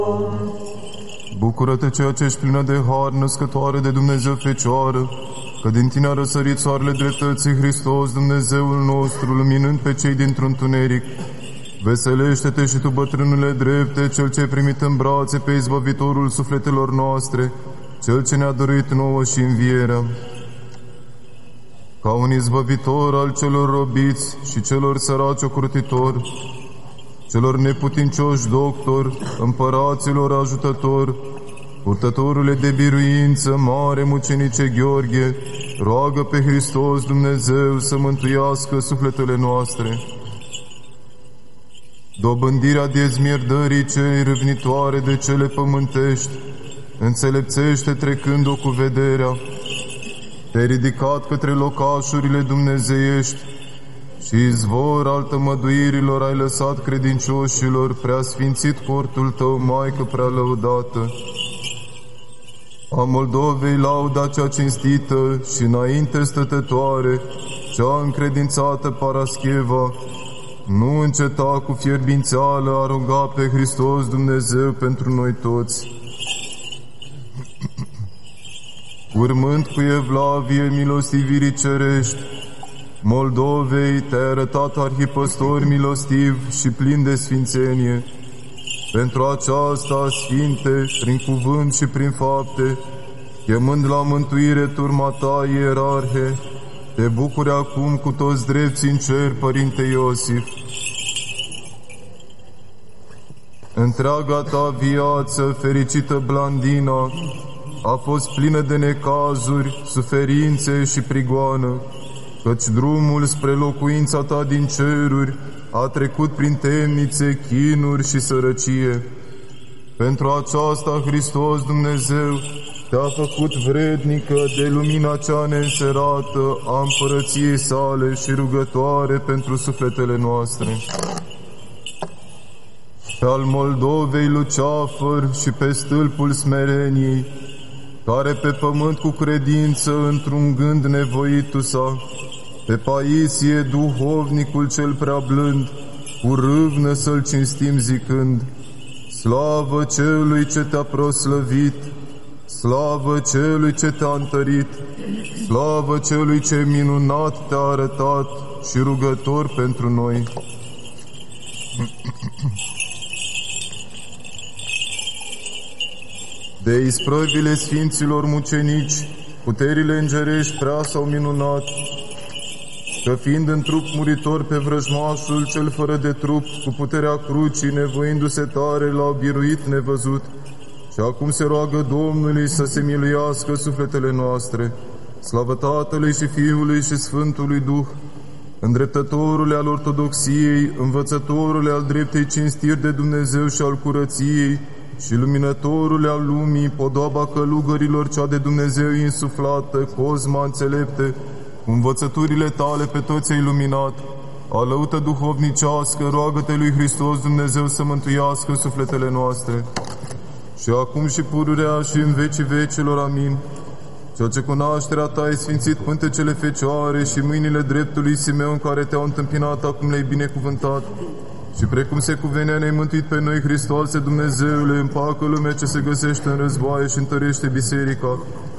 Bucură-te, ceea ce ești plină de har, născătoare de Dumnezeu Fecioară, că din tine a răsărit soarele dreptății, Hristos, Dumnezeul nostru, luminând pe cei dintr-un întuneric. Veselește-te și tu, bătrânule drepte, cel ce ai primit în brațe pe izbăvitorul sufletelor noastre, cel ce ne-a dăruit nouă și învierea. Ca un izbăvitor al celor robiți și celor săraci ocrotitor, celor neputincioși doctor, împăraților ajutător, purtătorule de biruință, mare mucenice Gheorghe, roagă pe Hristos Dumnezeu să mântuiască sufletele noastre. Dobândirea dezmierdării cei râvnitoare de cele pământești, înțelepțește trecând-o cu vederea. Te-ai ridicat către locașurile dumnezeiești și izvor al tămăduirilor ai lăsat credincioșilor, preasfințit cortul tău, Maică prea lăudată. A Moldovei lauda cea cinstită și înainte stătătoare, cea încredințată Parascheva, nu înceta cu fierbințeală a ruga pe Hristos Dumnezeu pentru noi toți. Urmând cu evlavie milostivirii cerești, Moldovei te-ai arătat arhipăstor milostiv și plin de sfințenie. Pentru aceasta, Sfinte, prin cuvânt și prin fapte, chemând la mântuire turma ta, ierarhe, te bucuri acum cu toți drepți în cer, Părinte Iosif. Întreaga ta viață, fericită Blandina, a fost plină de necazuri, suferințe și prigoană, căci drumul spre locuința ta din ceruri a trecut prin temnițe, chinuri și sărăcie. Pentru aceasta Hristos Dumnezeu te-a făcut vrednică de lumina cea neînserată a împărăției sale și rugătoare pentru sufletele noastre. Pe al Moldovei luceafăr și pe stâlpul smereniei, care pe pământ cu credință într-un gând nevoitu s-a, pe Paisie, duhovnicul cel prea blând, cu râvnă să-l cinstim zicând: slavă celui ce te-a proslăvit, slavă celui ce te-a întărit, slavă celui ce minunat te-a arătat și rugător pentru noi. De isprăvile Sfinților mucenici, puterile îngerești prea s-au minunat, că fiind în trup muritor pe vrăjmașul cel fără de trup, cu puterea crucii, nevoindu-se tare, l-au biruit nevăzut. Și acum se roagă Domnului să se miluiască sufletele noastre. Slavă Tatălui și Fiului și Sfântului Duh, îndreptătorule al ortodoxiei, învățătorule al dreptei cinstiri de Dumnezeu și al curăției, și luminătorule al lumii, podoaba călugărilor cea de Dumnezeu insuflată, Cosma înțelepte, cu învățăturile tale pe toți ai luminat, alăută duhovnicească, roagă-te lui Hristos Dumnezeu să mântuiască sufletele noastre. Și acum și pururea și în vecii vecilor, amin. Ceea ce cu nașterea ta ai sfințit pântecele fecioare și mâinile dreptului Simeon care te-au întâmpinat, acum le-ai binecuvântat. Și precum se cuvenea, ne-ai mântuit pe noi, Hristoase Dumnezeule, împacă lumea ce se găsește în războaie și întărește biserica.